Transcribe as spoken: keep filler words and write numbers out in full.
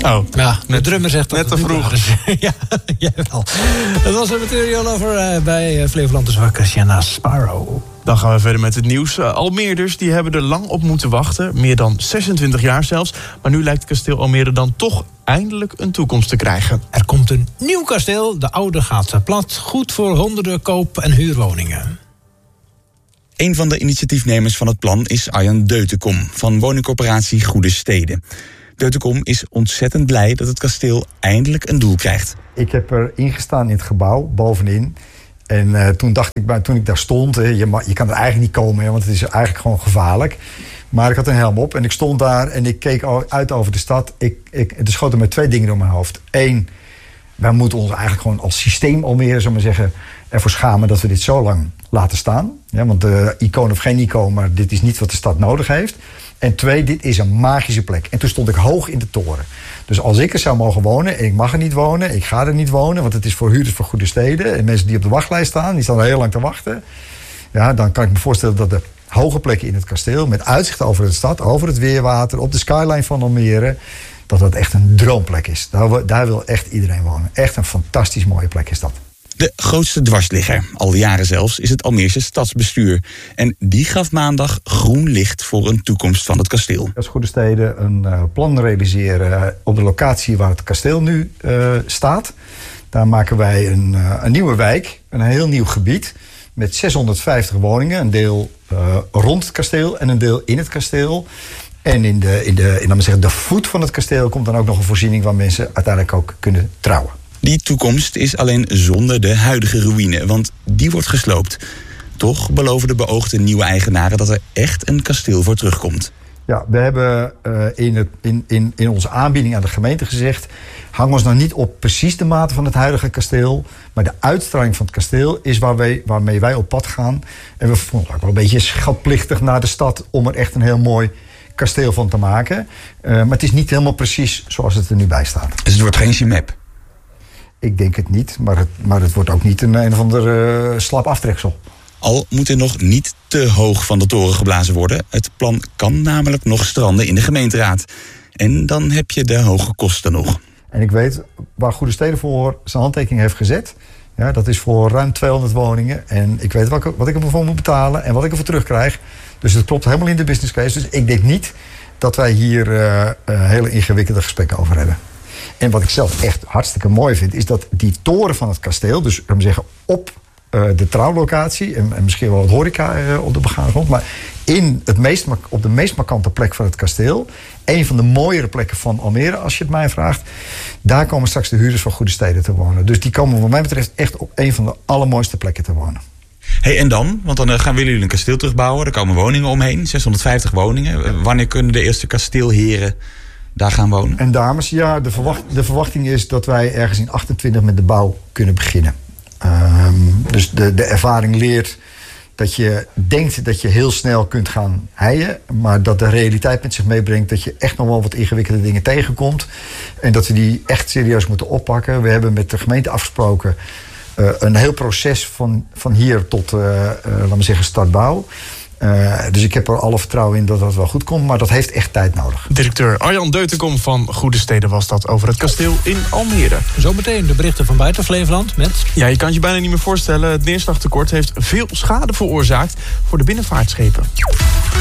Oh, ja, de drummer zegt dat net te het vroeg. is. Ja, jawel. Dat was het materiaal over uh, bij uh, Flevoland van Christiana Sparrow. Dan gaan we verder met het nieuws. Uh, Almeerders die hebben er lang op moeten wachten. Meer dan zesentwintig jaar zelfs. Maar nu lijkt kasteel Almere dan toch eindelijk een toekomst te krijgen. Er komt een nieuw kasteel. De oude gaat plat. Goed voor honderden koop- en huurwoningen. Een van de initiatiefnemers van het plan is Arjan Deutekom van woningcorporatie Goede Steden. Deutekom is ontzettend blij dat het kasteel eindelijk een doel krijgt. Ik heb er ingestaan in het gebouw, bovenin. En uh, toen dacht ik, toen ik daar stond, hè, je, ma- je kan er eigenlijk niet komen, hè, want het is eigenlijk gewoon gevaarlijk. Maar ik had een helm op en ik stond daar en ik keek uit over de stad. Ik, ik, er schoten me twee dingen door mijn hoofd. Eén, wij moeten ons eigenlijk gewoon als systeem Almere, zou maar zeggen, ervoor schamen dat we dit zo lang laten staan. Ja, want uh, icoon of geen icoon, maar dit is niet wat de stad nodig heeft. En twee, dit is een magische plek. En toen stond ik hoog in de toren. Dus als ik er zou mogen wonen, en ik mag er niet wonen, ik ga er niet wonen, want het is voor huurders van Goede Steden. En mensen die op de wachtlijst staan, die staan er heel lang te wachten. Ja, dan kan ik me voorstellen dat de hoge plekken in het kasteel, met uitzicht over de stad, over het weerwater, op de skyline van Almere, dat dat echt een droomplek is. Daar, daar wil echt iedereen wonen. Echt een fantastisch mooie plek is dat. De grootste dwarsligger, al jaren zelfs, is het Almeerse stadsbestuur. En die gaf maandag groen licht voor een toekomst van het kasteel. Als Goede Steden een uh, plan realiseren op de locatie waar het kasteel nu uh, staat. Daar maken wij een, uh, een nieuwe wijk, een heel nieuw gebied met zeshonderdvijftig woningen. Een deel uh, rond het kasteel en een deel in het kasteel. En in de, in de, in, laat maar zeggen, de voet van het kasteel komt dan ook nog een voorziening waar mensen uiteindelijk ook kunnen trouwen. Die toekomst is alleen zonder de huidige ruïne, want die wordt gesloopt. Toch beloven de beoogde nieuwe eigenaren dat er echt een kasteel voor terugkomt. Ja, we hebben uh, in, het, in, in, in onze aanbieding aan de gemeente gezegd, hang ons nou niet op precies de mate van het huidige kasteel, maar de uitstraling van het kasteel is waar wij, waarmee wij op pad gaan. En we vonden het ook wel een beetje schatplichtig naar de stad om er echt een heel mooi kasteel van te maken. Uh, maar het is niet helemaal precies zoals het er nu bij staat. Dus het wordt geen chimep? Ik denk het niet, maar het, maar het wordt ook niet een een of ander uh, slap aftreksel. Al moet er nog niet te hoog van de toren geblazen worden. Het plan kan namelijk nog stranden in de gemeenteraad. En dan heb je de hoge kosten nog. En ik weet waar Goede Steden voor zijn handtekening heeft gezet. Ja, dat is voor ruim tweehonderd woningen. En ik weet wat ik, wat ik ervoor moet betalen en wat ik ervoor terugkrijg. Dus het klopt helemaal in de business case. Dus ik denk niet dat wij hier uh, uh, hele ingewikkelde gesprekken over hebben. En wat ik zelf echt hartstikke mooi vind, is dat die toren van het kasteel, dus om zeggen op uh, de trouwlocatie en, en misschien wel wat horeca uh, op de begane grond, maar in het meest, op de meest markante plek van het kasteel, een van de mooiere plekken van Almere, als je het mij vraagt, daar komen straks de huurders van Goede Steden te wonen. Dus die komen wat mij betreft echt op een van de allermooiste plekken te wonen. Hey, en dan? Want dan gaan willen jullie een kasteel terugbouwen. Er komen woningen omheen, zeshonderdvijftig woningen. Wanneer kunnen de eerste kasteelheren daar gaan wonen? En dames, ja, de, verwacht, de verwachting is dat wij ergens in achtentwintig met de bouw kunnen beginnen. Um, dus de, de ervaring leert dat je denkt dat je heel snel kunt gaan heien, maar dat de realiteit met zich meebrengt dat je echt nog wel wat ingewikkelde dingen tegenkomt. En dat we die echt serieus moeten oppakken. We hebben met de gemeente afgesproken uh, een heel proces van, van hier tot, uh, uh, laten we zeggen, startbouw. Uh, dus ik heb er alle vertrouwen in dat dat wel goed komt, maar dat heeft echt tijd nodig. Directeur Arjan Deutekom van Goede Steden was dat over het kasteel in Almere. Zometeen de berichten van buiten Flevoland met... Ja, je kan het je bijna niet meer voorstellen. Het neerslagtekort heeft veel schade veroorzaakt voor de binnenvaartschepen.